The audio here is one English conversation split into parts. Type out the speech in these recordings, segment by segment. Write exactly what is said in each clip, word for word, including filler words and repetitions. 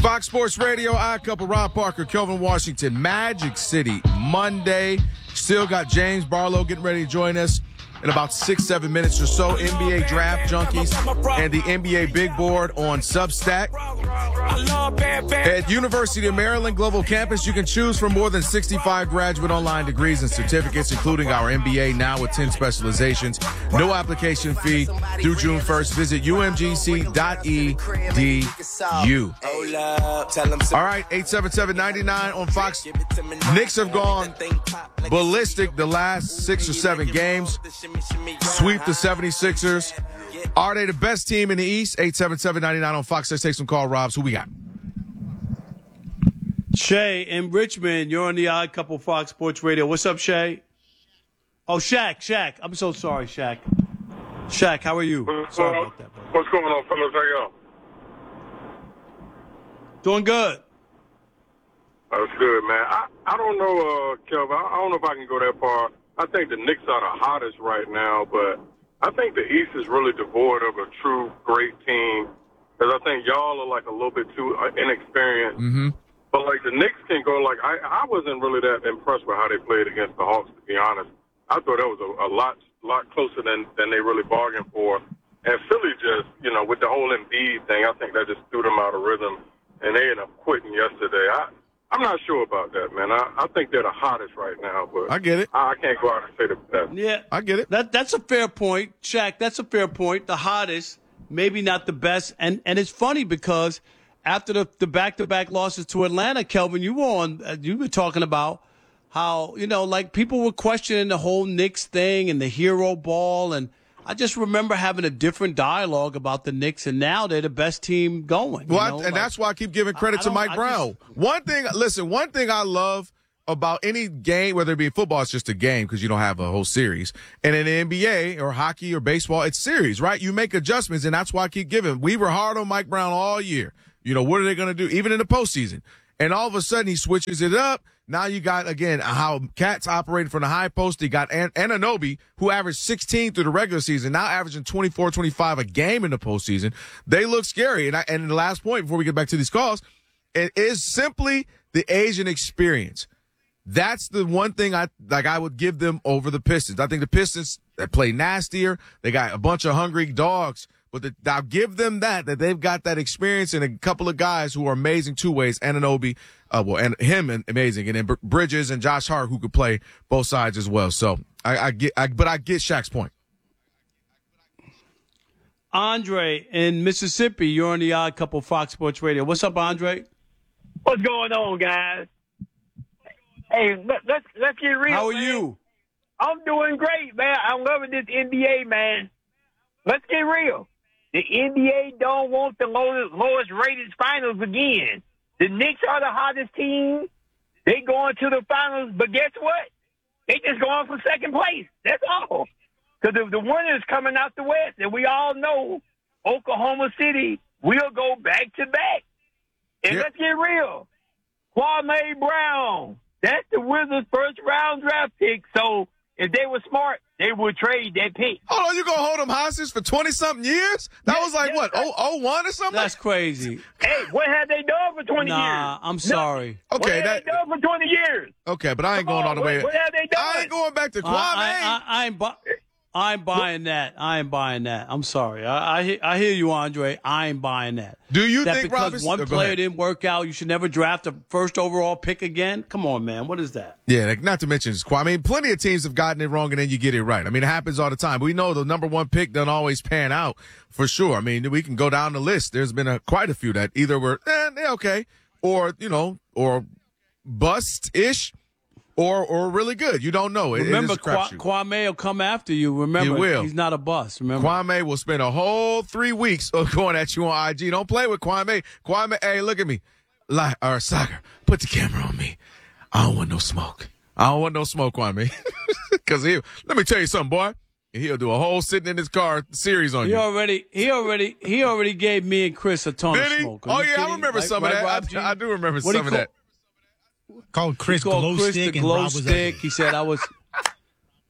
Fox Sports Radio, I Couple, Rob Parker, Kelvin Washington, Magic City, Monday. Still got James Barlow getting ready to join us in about six, seven minutes or so. N B A Draft Junkies and the N B A Big Board on Substack. At University of Maryland Global Campus, you can choose from more than sixty-five graduate online degrees and certificates, including our M B A now with ten specializations. No application fee through June first. Visit U M G C dot E D U. All right, eight seven seven, nine nine on Fox. Knicks have gone ballistic the last six or seven games. Sweep the seventy-sixers. Are they the best team in the East? eight seven seven, nine nine on Fox. Let's take some call, Robs. Who we got? Shay in Richmond. You're on the Odd Couple Fox Sports Radio. What's up, Shay? Oh, Shaq, Shaq. I'm so sorry, Shaq. Shaq, how are you? What's sorry going about that, bro. What's going on, fellas? How y'all? Doing good. That's good, man. I, I don't know, uh, Kelvin. I, I don't know if I can go that far. I think the Knicks are the hottest right now, but I think the East is really devoid of a true great team because I think y'all are like a little bit too uh, inexperienced. Mm-hmm. But like the Knicks can go like I, I wasn't really that impressed with how they played against the Hawks, to be honest. I thought that was a, a lot lot closer than, than they really bargained for. And Philly just, you know, with the whole Embiid thing, I think that just threw them out of rhythm, and they ended up quitting yesterday. I. I'm not sure about that, man. I, I think they're the hottest right now, but I get it. I, I can't go out and say the best. Yeah, I get it. That that's a fair point, Shaq. That's a fair point. The hottest, maybe not the best, and and it's funny because after the the back to back losses to Atlanta, Kelvin, you were on. Uh, you were talking about how you know, like people were questioning the whole Knicks thing and the hero ball, and I just remember having a different dialogue about the Knicks, and now they're the best team going. Well, you know? and like, that's why I keep giving credit I- I to don't- Mike I Brown. just- one thing, listen, one thing I love about any game, whether it be football, it's just a game because you don't have a whole series. And in the N B A or hockey or baseball, it's series, right? You make adjustments, and that's why I keep giving. We were hard on Mike Brown all year. You know, what are they going to do, even in the postseason? And all of a sudden, he switches it up. Now you got, again, how Cats operated from the high post. You got An- Anunoby, who averaged sixteen through the regular season, now averaging twenty-four, twenty-five a game in the postseason. They look scary. And, I, and the last point before we get back to these calls, it is simply the Asian experience. That's the one thing I like. I would give them over the Pistons. I think the Pistons, they play nastier. They got a bunch of hungry dogs. But the, I'll give them that, that they've got that experience and a couple of guys who are amazing two ways. Anunoby, uh, well, and him and amazing. And then Br- Bridges and Josh Hart who could play both sides as well. So I, I get, I, but I get Shaq's point. Andre in Mississippi, you're on the Odd Couple Fox Sports Radio. What's up, Andre? What's going on, guys? Hey, let, let's let's get real. How are man. you? I'm doing great, man. I'm loving this N B A, man. Let's get real. The N B A don't want the lowest, lowest rated finals again. The Knicks are the hottest team. They going to the finals, but guess what? They just going for second place. That's all. Because the, the winner's coming out the West, and we all know Oklahoma City will go back to back. And Yep. let's get real. Kwame Brown, that's the Wizards' first round draft pick. So if they were smart, they would trade that pick. Hold on, you gonna hold them hostage for twenty-something years? That Yes, was like, yes, what, sir. oh, oh one or something? That's crazy. Hey, what have they done for twenty Nah, years? I'm sorry. What Okay, have that, they done for twenty years? okay, but I ain't Come going on, all the way. What, what have they done? I ain't going back to Kwame. I, I, I, I ain't bu- I'm buying that. I ain't buying that. I'm sorry. I, I, he- I hear you, Andre. I ain't buying that. Do you that think because Robinson? one oh, go player ahead. didn't work out, you should never draft a first overall pick again? Come on, man. What is that? Yeah, like, not to mention Kwame. I mean, plenty of teams have gotten it wrong and then you get it right. I mean, it happens all the time. We know the number one pick doesn't always pan out for sure. I mean, we can go down the list. There's been a, quite a few that either were eh, they're okay, or you know, or bust-ish, or or really good. You don't know. It, Remember, it is a Kwa- crapshoot. Kwame will come after you. Remember, He will. he's not a bust. Remember, Kwame will spend a whole three weeks of going at you on I G. Don't play with Kwame. Kwame, hey, look at me. Like, or soccer, put the camera on me. I don't want no smoke. I don't want no smoke, Kwame. Because he, let me tell you something, boy. He'll do a whole sitting in his car series on he you. already, he already, he already gave me and Chris a ton Did of he? smoke. Are Oh, you yeah, I kidding? remember Right- some right, of Rob that. G? I, I do remember What do some you of that. Called Chris He called Glow Chris Stick the and glow Rob was stick. ugly. He said I was.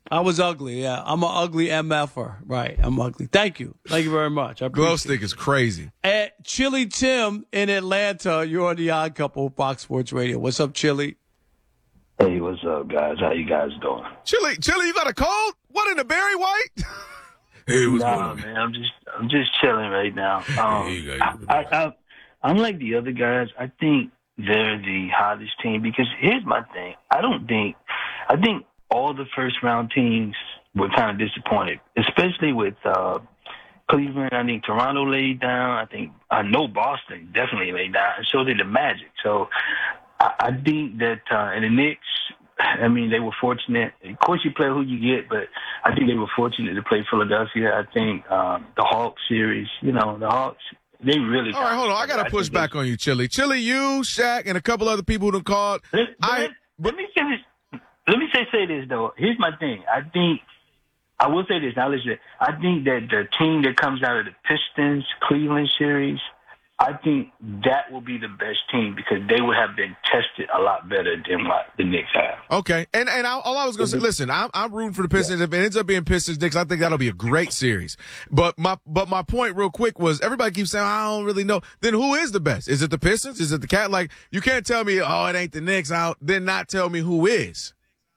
I was ugly, yeah. I'm an ugly M F-er. Right, I'm ugly. Thank you. Thank you very much. I Glow appreciate stick it. is crazy. And Chili Tim in Atlanta, you're on the Odd Couple, Fox Sports Radio. What's up, Chili? Hey, what's up, guys? How you guys doing? Chili, Chili, you got a cold? What in the Barry White? Hey, what's nah, going on? man, I'm just, I'm just chilling right now. Um, Hey, you I, guys. I, I, I'm like the other guys. I think they're the hottest team because here's my thing. I don't think, I think all the first round teams were kind of disappointed, especially with uh, Cleveland. I think Toronto laid down. I think I know Boston definitely laid down, and so did the Magic. So I, I think that uh, and the Knicks. I mean, they were fortunate. Of course, you play who you get, but I think they were fortunate to play Philadelphia. I think um, the Hawks series, you know, the Hawks, they really. All right, hold on. I got to push back on you, Chili. Chili, you, Shaq, and a couple other people who done called. Let, I, let, let me finish. Let me say say this though. Here's my thing. I think I will say this. Now listen. I think that the team that comes out of the Pistons Cleveland series, I think that will be the best team because they would have been tested a lot better than what the Knicks have. Okay, and and I, all I was going to say, listen, I'm, I'm rooting for the Pistons. If it ends up being Pistons Knicks, I think that'll be a great series. But my but my point, real quick, was everybody keeps saying I don't really know. Then who is the best? Is it the Pistons? Is it the Cat? Like you can't tell me, oh, it ain't the Knicks. Out then not tell me who is.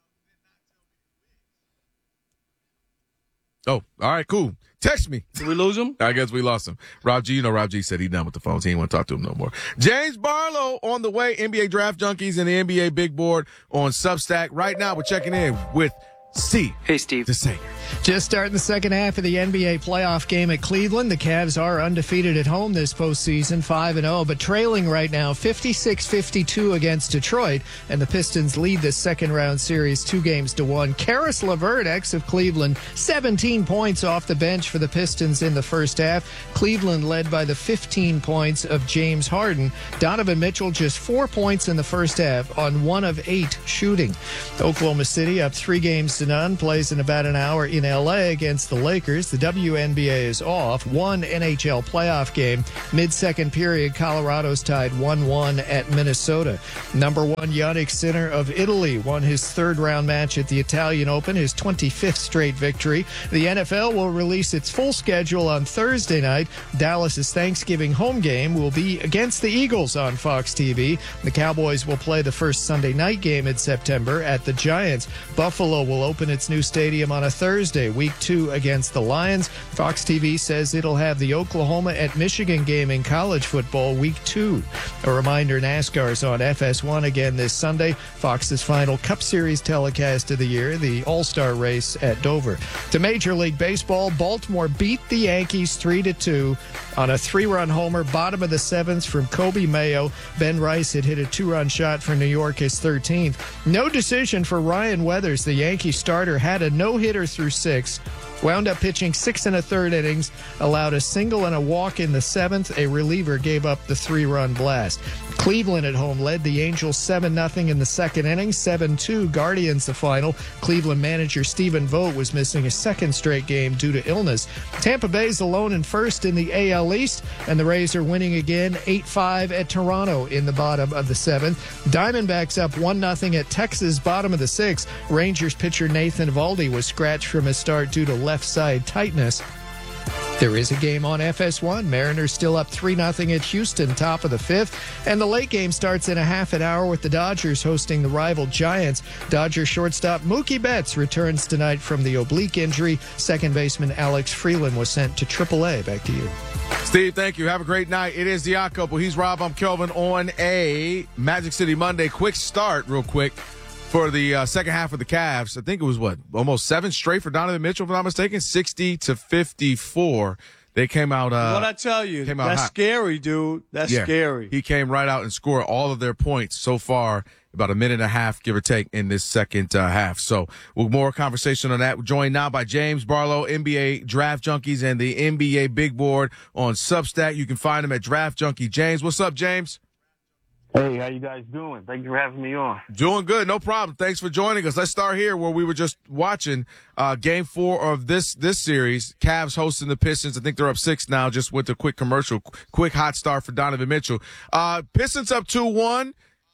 Oh, all right, cool. Text me. Did we lose him? I guess we lost him. Rob G, you know Rob G said he's done with the phones. He ain't want to talk to him no more. James Barlow on the way. N B A Draft Junkies and the N B A Big Board on Substack. Right now, we're checking in with Steve. Hey, Steve. DeSager. Just starting the second half of the N B A playoff game at Cleveland. The Cavs are undefeated at home this postseason, five and oh, but trailing right now fifty-six fifty-two against Detroit, and the Pistons lead the second round series two games to one. Karis LeVert, ex of Cleveland, seventeen points off the bench for the Pistons in the first half. Cleveland led by the fifteen points of James Harden. Donovan Mitchell just four points in the first half on one of eight shooting. Oklahoma City up three games to none, plays in about an hour in L A against the Lakers. The W N B A is off. One N H L playoff game. Mid-second period, Colorado's tied one one at Minnesota. Number one Yannick Sinner of Italy won his third-round match at the Italian Open, his twenty-fifth straight victory. The N F L will release its full schedule on Thursday night. Dallas's Thanksgiving home game will be against the Eagles on Fox T V. The Cowboys will play the first Sunday night game in September at the Giants. Buffalo will open its new stadium on a Thursday, week two against the Lions. Fox T V says it'll have the Oklahoma at Michigan game in college football week two. A reminder, NASCAR's on F S one again this Sunday. Fox's final Cup Series telecast of the year, the All-Star race at Dover. To Major League Baseball, Baltimore beat the Yankees three to two on a three-run homer, bottom of the seventh from Kobe Mayo. Ben Rice had hit a two-run shot for New York, his thirteenth. No decision for Ryan Weathers. The Yankee starter had a no-hitter through six. Wound up pitching six and a third innings, allowed a single and a walk in the seventh. A reliever gave up the three-run blast. Cleveland at home led the Angels seven nothing in the second inning, seven two Guardians the final. Cleveland manager Stephen Vogt was missing a second straight game due to illness. Tampa Bay's alone in first in the A L East, and the Rays are winning again eight five at Toronto in the bottom of the seventh. Diamondbacks up one nothing at Texas, bottom of the sixth. Rangers pitcher Nathan Eovaldi was scratched from his start due to left side tightness. There is a game on F S one. Mariners still up three nothing at Houston, top of the fifth. And the late game starts in a half an hour with the Dodgers hosting the rival Giants. Dodgers shortstop Mookie Betts returns tonight from the oblique injury. Second baseman Alex Freeland was sent to triple A. Back to you. Steve, thank you. Have a great night. It is the Odd Couple. He's Rob. I'm Kelvin on a Magic City Monday. Quick start, real quick, for the uh, second half of the Cavs. I think it was, what, almost seven straight for Donovan Mitchell, if I'm not mistaken, sixty to fifty-four. They came out. Uh, What I tell you, came out that's hot. scary, dude. That's Yeah. scary. He came right out and scored all of their points so far, about a minute and a half, give or take, in this second uh, half. So we'll more conversation on that. We're joined now by James Barlow, N B A Draft Junkies and the N B A Big Board on Substack. You can find him at Draft Junkie James. What's up, James? Hey, how you guys doing? Thank you for having me on. Doing good, no problem. Thanks for joining us. Let's start here where we were just watching uh, game four of this this series. Cavs hosting the Pistons. I think they're up six now. Just went to quick commercial, quick hot start for Donovan Mitchell. Uh, Pistons up two one.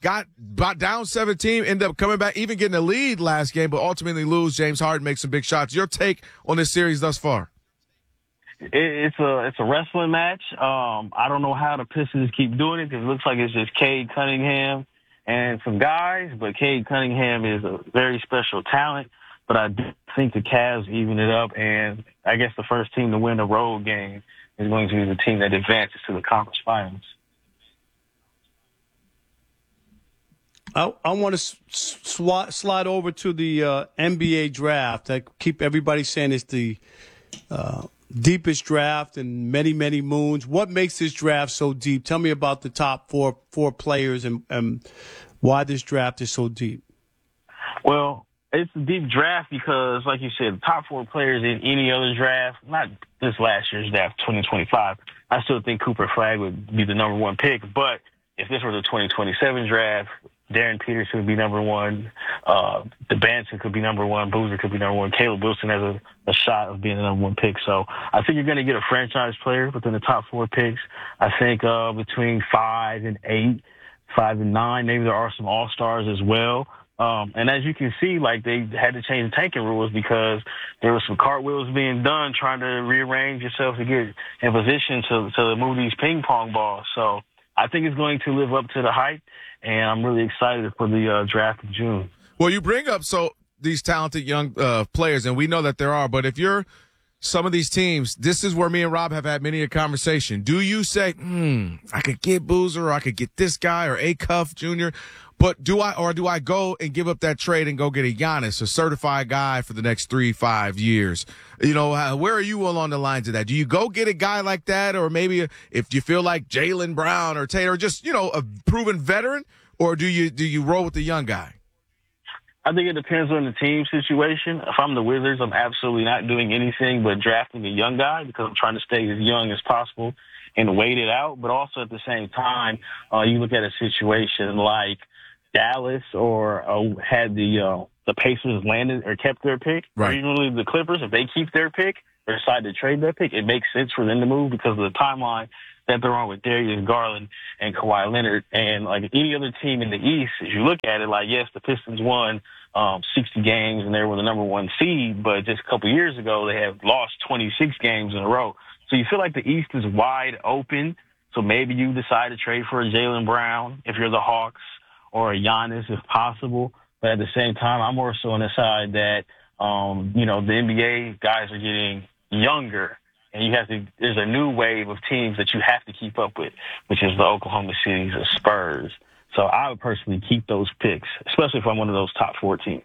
got, got down seventeen, ended up coming back, even getting a lead last game, but ultimately lose. James Harden makes some big shots. Your take on this series thus far? It's a it's a wrestling match. Um, I don't know how the Pistons keep doing it because it looks like it's just Cade Cunningham and some guys, but Cade Cunningham is a very special talent. But I do think the Cavs even it up, and I guess the first team to win a road game is going to be the team that advances to the conference finals. I, I want to sw- slide over to the uh, N B A draft. I keep everybody saying it's the uh, deepest draft in many, many moons. What makes this draft so deep? Tell me about the top four four players and, and why this draft is so deep. Well, it's a deep draft because, like you said, the top four players in any other draft, not this last year's draft, twenty twenty-five, I still think Cooper Flagg would be the number one pick. But if this were the twenty twenty-seven draft, Darren Peterson would be number one. Uh, DeBanson could be number one. Boozer could be number one. Caleb Wilson has a, a shot of being the number one pick. So I think you're going to get a franchise player within the top four picks. I think uh, between five and eight, five and nine, maybe there are some all-stars as well. Um, and as you can see, like they had to change the tanking rules because there were some cartwheels being done trying to rearrange yourself to get in position to, to move these ping pong balls. So I think it's going to live up to the hype, and I'm really excited for the uh, draft of June. Well, you bring up so these talented young uh, players, and we know that there are, but if you're some of these teams, this is where me and Rob have had many a conversation. Do you say, hmm, I could get Boozer or I could get this guy or Acuff Junior, but do I, or do I go and give up that trade and go get a Giannis, a certified guy for the next three, five years? You know, uh, where are you along the lines of that? Do you go get a guy like that, or maybe if you feel like Jaylen Brown or Taylor, just, you know, a proven veteran, or do you, do you roll with the young guy? I think it depends on the team situation. If I'm the Wizards, I'm absolutely not doing anything but drafting a young guy because I'm trying to stay as young as possible and wait it out. But also at the same time, uh, you look at a situation like Dallas or uh, had the uh, the Pacers landed or kept their pick, right, or even the Clippers, if they keep their pick or decide to trade their pick, it makes sense for them to move because of the timeline that they're on with Darius Garland and Kawhi Leonard. And like any other team in the East, as you look at it, like, yes, the Pistons won um, sixty games and they were the number one seed, but just a couple of years ago, they have lost twenty-six games in a row. So you feel like the East is wide open. So maybe you decide to trade for a Jaylen Brown if you're the Hawks, or a Giannis if possible. But at the same time, I'm more so on the side that, um, you know, the N B A guys are getting younger, and you have to, there's a new wave of teams that you have to keep up with, which is the Oklahoma Cities, the Spurs. So I would personally keep those picks, especially if I'm one of those top four teams.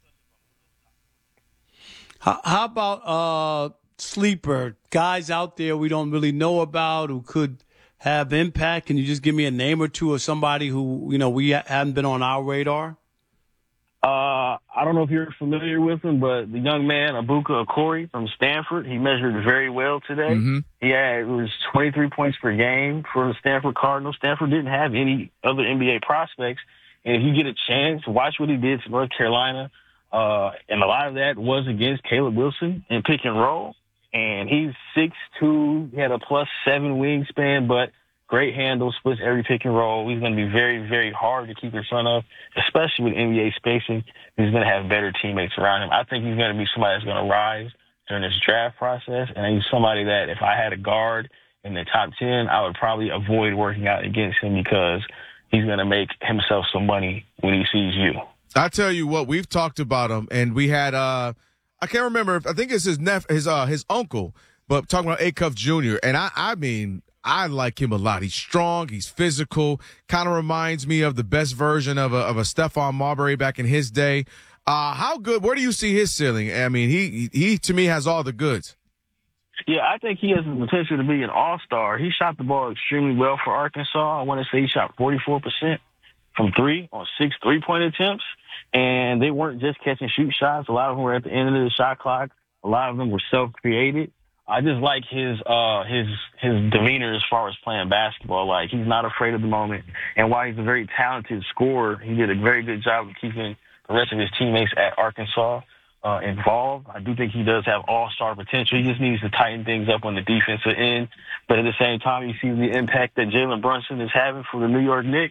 How, how about uh, sleeper guys out there we don't really know about who could have impact? Can you just give me a name or two of somebody who, you know, we haven't been on our radar? Uh, I don't know if you're familiar with him, but the young man, Abuka Okori from Stanford, he measured very well today. Mm-hmm. He had, it was twenty-three points per game for the Stanford Cardinals. Stanford didn't have any other N B A prospects. And if you get a chance, watch what he did to North Carolina. Uh, and a lot of that was against Caleb Wilson in pick and roll. And he's six two, he had a plus seven wingspan, but great handle, splits every pick and roll. He's going to be very, very hard to keep in front of, especially with N B A spacing. He's going to have better teammates around him. I think he's going to be somebody that's going to rise during this draft process, and he's somebody that if I had a guard in the top ten, I would probably avoid working out against him because he's going to make himself some money when he sees you. I tell you what, we've talked about him, and we had uh, I can't remember if I think it's his nep- his uh his uncle, but talking about Acuff Junior And I I mean I like him a lot. He's strong, he's physical, kind of reminds me of the best version of a of a Stephon Marbury back in his day. Uh, how good? Where do you see his ceiling? I mean, he he to me has all the goods. Yeah, I think he has the potential to be an all-star. He shot the ball extremely well for Arkansas. I want to say he shot forty-four percent from three on six three-point attempts. And they weren't just catching shoot shots. A lot of them were at the end of the shot clock. A lot of them were self-created. I just like his uh, his his demeanor as far as playing basketball. Like, he's not afraid of the moment. And while he's a very talented scorer, he did a very good job of keeping the rest of his teammates at Arkansas uh, involved. I do think he does have all-star potential. He just needs to tighten things up on the defensive end. But at the same time, you see the impact that Jalen Brunson is having for the New York Knicks.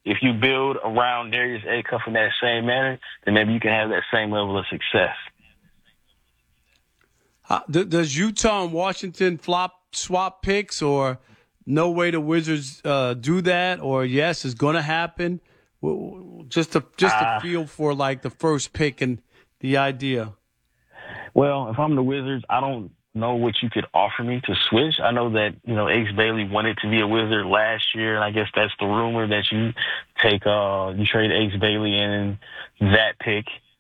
if you build around Darius Acuff in that same manner, then maybe you can have that same level of success. Uh, th- does Utah and Washington flop swap picks, or no way the Wizards uh, do that, or yes, it's going to happen? Just to just a uh, feel for like the first pick and the idea. Well, if I'm the Wizards, I don't know what you could offer me to switch. I know that, you know, Ace Bailey wanted to be a Wizard last year, and I guess that's the rumor that you take, uh, you trade Ace Bailey and that pick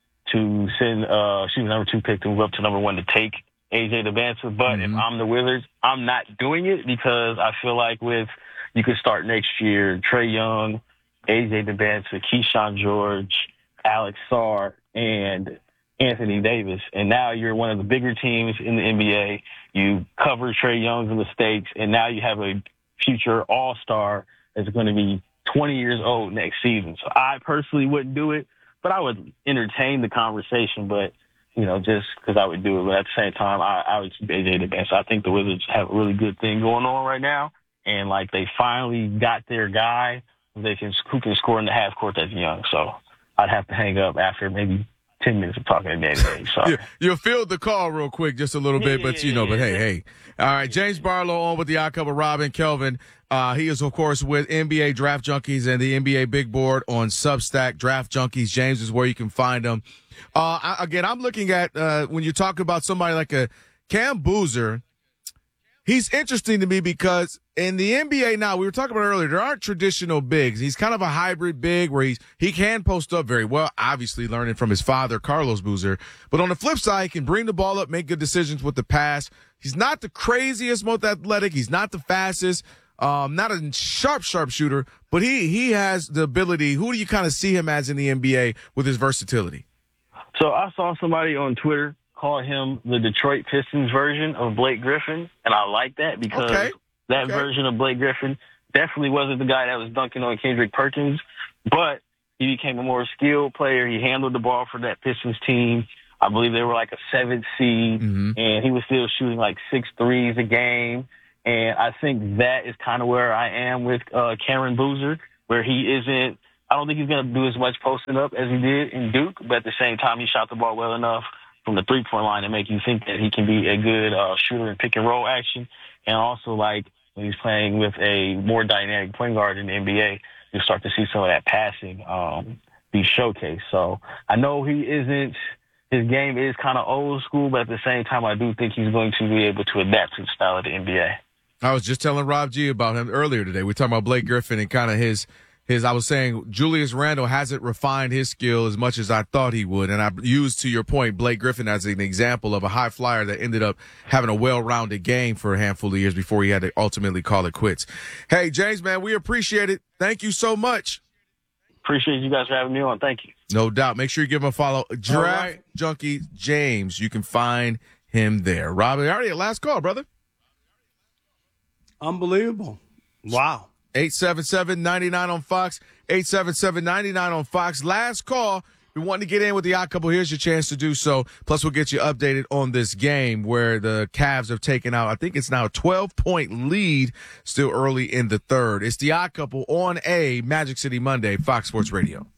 to send, uh, she was number two pick to move up to number one to take A J Dembele. But Mm-hmm. if I'm the Wizards, I'm not doing it because I feel like with, you could start next year, Trae Young, A J Dembele, Keyshawn George, Alex Sarr, and Anthony Davis, and now you're one of the bigger teams in the N B A. You cover Trae Young's mistakes, and now you have a future all-star that's going to be twenty years old next season. So I personally wouldn't do it, but I would entertain the conversation, but, you know, just because I would do it. But at the same time, I, I would keep A J Dembele. So I think the Wizards have a really good thing going on right now, and, like, they finally got their guy who, they can, who can score in the half court that's young. So I'd have to hang up after maybe ten minutes of talking to Danny. So you, you'll field the call real quick, just a little bit, but you know, but hey, hey. All right, James Barlow on with the Odd Couple, Robin Kelvin. Uh, he is, of course, with N B A Draft Junkies and the N B A Big Board on Substack. Draft Junkies, James is where you can find him. Uh, I, again, I'm looking at, uh, when you talk about somebody like a Cam Boozer, he's interesting to me because in the N B A now, we were talking about earlier, there aren't traditional bigs. He's kind of a hybrid big where he's, he can post up very well, obviously learning from his father, Carlos Boozer. But on the flip side, he can bring the ball up, make good decisions with the pass. He's not the craziest, most athletic. He's not the fastest, um, not a sharp, sharp shooter, but he, he has the ability. Who do you kind of see him as in the N B A with his versatility? So I saw somebody on Twitter call him the Detroit Pistons version of Blake Griffin, and I like that because Okay. that Okay. version of Blake Griffin definitely wasn't the guy that was dunking on Kendrick Perkins, but he became a more skilled player. He handled the ball for that Pistons team. I believe they were like a seventh seed, Mm-hmm. and he was still shooting like six threes a game. And I think that is kind of where I am with uh, Cameron Boozer, where he isn't – I don't think he's going to do as much posting up as he did in Duke, but at the same time, he shot the ball well enough from the three-point line to make you think that he can be a good uh, shooter in pick-and-roll action. And also, like, when he's playing with a more dynamic point guard in the N B A, you'll start to see some of that passing um, be showcased. So I know he isn't – his game is kind of old school, but at the same time, I do think he's going to be able to adapt to the style of the N B A. I was just telling Rob G about him earlier today. We were talking about Blake Griffin and kind of his – His, I was saying Julius Randle hasn't refined his skill as much as I thought he would. And I used, to your point, Blake Griffin as an example of a high flyer that ended up having a well-rounded game for a handful of years before he had to ultimately call it quits. Hey, James, man, we appreciate it. Thank you so much. Appreciate you guys for having me on. Thank you. No doubt. Make sure you give him a follow. Draft right. Junkie James. You can find him there. Rob, already a last call, brother. Unbelievable. Wow. eight seven seven, nine nine on Fox, eight seven seven, nine nine on Fox. Last call. If you want to get in with the Odd Couple, here's your chance to do so. Plus, we'll get you updated on this game where the Cavs have taken out, I think it's now a twelve-point lead, still early in the third. It's the Odd Couple on a Magic City Monday, Fox Sports Radio.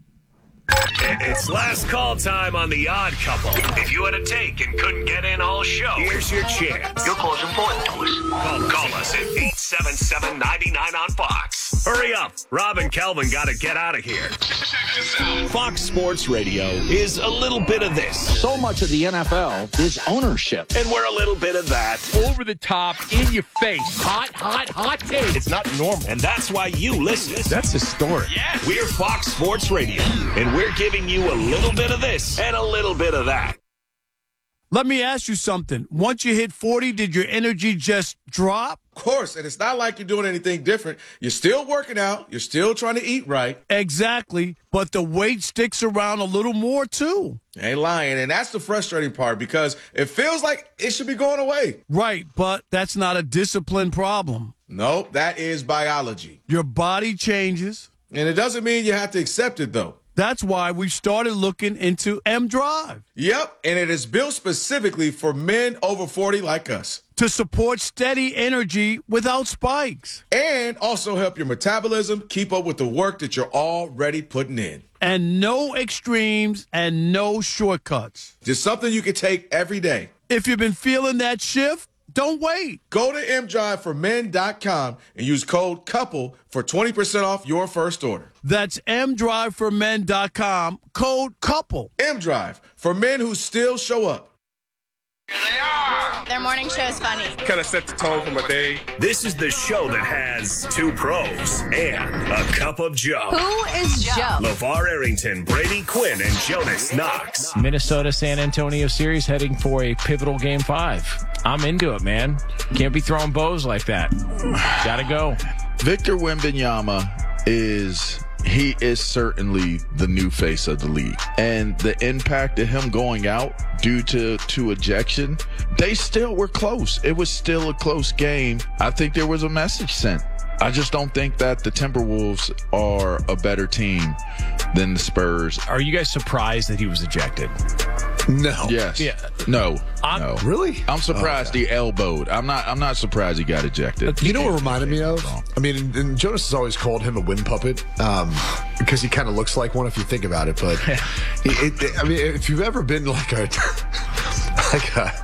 It's last call time on the Odd Couple. If you had a take and couldn't get in all show, here's your chance. Your call's important to us. Call, call us at eight seven seven, nine nine on Fox. Hurry up. Rob and Kelvin got to get out of here. Fox Sports Radio is a little bit of this. So much of the N F L is ownership. And we're a little bit of that. Over the top, in your face. Hot, hot, hot take. It's not normal. And that's why you listen. That's historic. Yeah. We're Fox Sports Radio. And we're giving you a little bit of this and a little bit of that. Let me ask you something. Once you hit forty, did your energy just drop? Of course, and it's not like you're doing anything different. You're still working out. You're still trying to eat right. Exactly. But the weight sticks around a little more, too. Ain't lying, and that's the frustrating part because it feels like it should be going away. Right, but that's not a discipline problem. Nope, that is biology. Your body changes. And it doesn't mean you have to accept it, though. That's why we started looking into M Drive. Yep, and it is built specifically for men over forty like us. To support steady energy without spikes. And also help your metabolism keep up with the work that you're already putting in. And no extremes and no shortcuts. Just something you can take every day. If you've been feeling that shift, don't wait. Go to m drive for men dot com and use code COUPLE for twenty percent off your first order. That's m drive for men dot com, code COUPLE. M-Drive, for men who still show up. Their morning show is funny. Kind of set the tone for my day. This is the show that has two pros and a cup of Joe. Who is Joe? LeVar Arrington, Brady Quinn, and Jonas Knox. Minnesota-San Antonio series heading for a pivotal game five. I'm into it, man. Can't be throwing bows like that. Gotta go. Victor Wembanyama is... he is certainly the new face of the league. And the impact of him going out due to, to ejection, they still were close. It was still a close game. I think there was a message sent. I just don't think that the Timberwolves are a better team than the Spurs. Are you guys surprised that he was ejected? No. Yes. Yeah. No. I'm, no. Really? I'm surprised okay. he elbowed. I'm not. I'm not surprised he got ejected. You know what reminded me of? I mean, and, and Jonas has always called him a wind puppet um, because he kind of looks like one if you think about it. But it, it, I mean, if you've ever been like a like a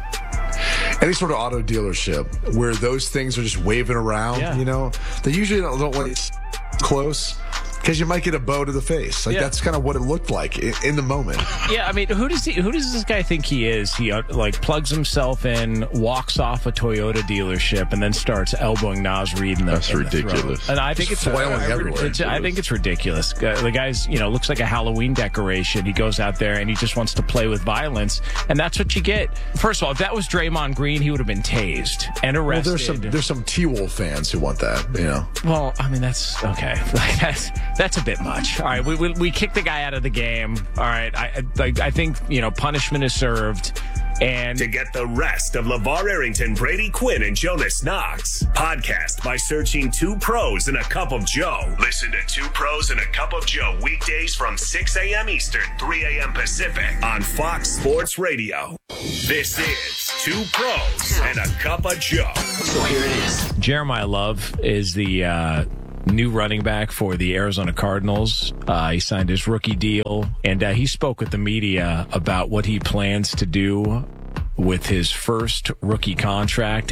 any sort of auto dealership where those things are just waving around, yeah. you know, they usually don't, don't want it close. Because you might get a bow to the face. Like, yeah. That's kind of what it looked like in, in the moment. Yeah, I mean, who does he? Who does this guy think he is? He, uh, like, plugs himself in, walks off a Toyota dealership, and then starts elbowing Naz Reid in the That's in ridiculous. The and I think it's, flailing uh, everywhere. It's, I think it's ridiculous. Uh, the guy's, you know, looks like a Halloween decoration. He goes out there, and he just wants to play with violence, and that's what you get. First of all, if that was Draymond Green, he would have been tased and arrested. Well, there's some, there's some T-Wolf fans who want that, you know. Well, I mean, that's, okay. Like, that's... That's a bit much. All right, we we, we kicked the guy out of the game. All right, I, I I think, you know, punishment is served. And to get the rest of LeVar Arrington, Brady Quinn, and Jonas Knox, podcast by searching Two Pros and a Cup of Joe. Listen to Two Pros and a Cup of Joe weekdays from six a.m. Eastern, three a.m. Pacific on Fox Sports Radio. This is Two Pros and a Cup of Joe. So here it is. Jeremiah Love is the uh, new running back for the Arizona Cardinals. Uh, he signed his rookie deal, and uh, he spoke with the media about what he plans to do with his first rookie contract.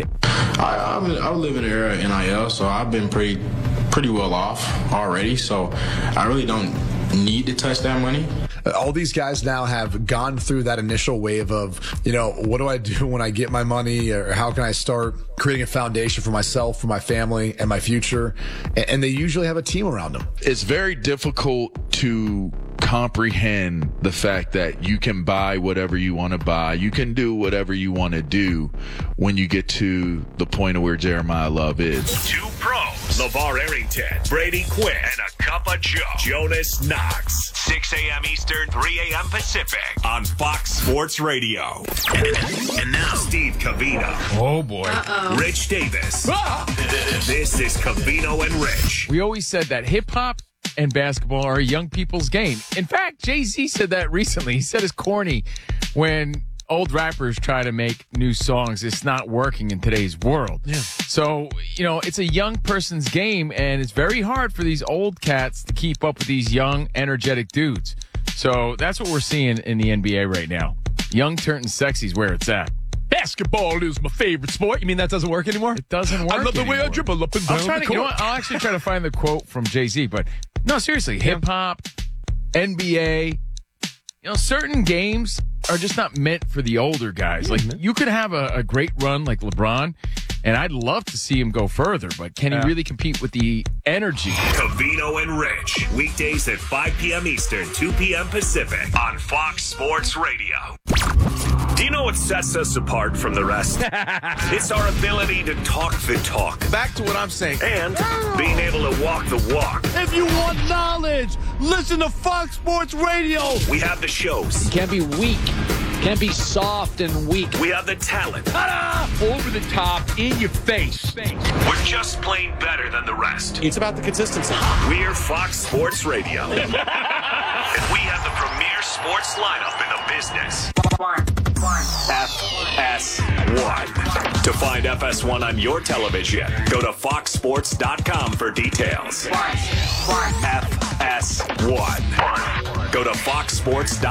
I, I, I live in the era of N I L, so I've been pretty pretty well off already, so I really don't need to touch that money. All these guys now have gone through that initial wave of, you know, what do I do when I get my money, or how can I start creating a foundation for myself, for my family, and my future? And they usually have a team around them. It's very difficult to comprehend the fact that you can buy whatever you want to buy. You can do whatever you want to do when you get to the point of where Jeremiah Love is. Two pros, LeVar Arrington, Brady Quinn, and a Cup of Joe, Jonas Knox. six a.m. Eastern, three a.m. Pacific on Fox Sports Radio. And now, Steve Covino. Oh, boy. Uh-oh. Rich Davis. Ah! This is Covino and Rich. We always said that hip-hop and basketball are a young people's game. In fact, Jay-Z said that recently. He said it's corny when old rappers try to make new songs. It's not working in today's world. Yeah. So, you know, it's a young person's game, and it's very hard for these old cats to keep up with these young, energetic dudes. So that's what we're seeing in the N B A right now. Young turning sexy is where it's at. Basketball is my favorite sport. You mean that doesn't work anymore? It doesn't work I love the anymore. way I dribble up and down I'll try the to, you know court. what? I'll actually try to find the quote from Jay-Z, but no, seriously, hip-hop, N B A, you know, certain games are just not meant for the older guys. Like, you could have a, a great run like LeBron, and I'd love to see him go further, but can he Yeah. really compete with the energy? Covino and Rich, weekdays at five p.m. Eastern, two p.m. Pacific on Fox Sports Radio. Do you know what sets us apart from the rest? It's our ability to talk the talk. Back to what I'm saying. And being able to walk the walk. If you want knowledge, listen to Fox Sports Radio. We have the shows. You can't be weak. Can't be soft and weak. We have the talent. Ta-da! Over the top, in your face. We're just plain better than the rest. It's about the consistency. We're Fox Sports Radio. And we sports lineup in the business. F S one. To find F S one on your television, go to fox sports dot com for details. F S one. Go to fox sports dot com.